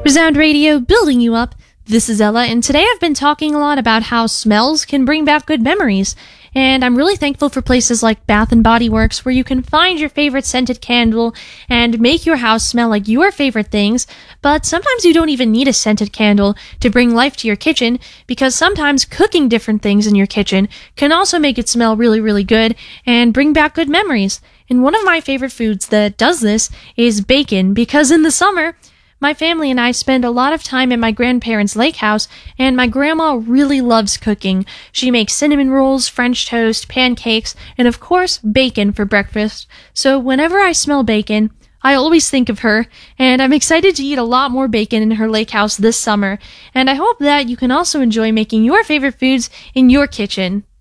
Resound Radio, building you up. This is Ella, and today I've been talking a lot about how smells can bring back good memories. And I'm really thankful for places like Bath & Body Works where you can find your favorite scented candle and make your house smell like your favorite things. But sometimes you don't even need a scented candle to bring life to your kitchen, because sometimes cooking different things in your kitchen can also make it smell really, really good and bring back good memories. And one of my favorite foods that does this is bacon, because in the summer, my family and I spend a lot of time at my grandparents' lake house, and my grandma really loves cooking. She makes cinnamon rolls, French toast, pancakes, and of course, bacon for breakfast. So whenever I smell bacon, I always think of her, and I'm excited to eat a lot more bacon in her lake house this summer. And I hope that you can also enjoy making your favorite foods in your kitchen.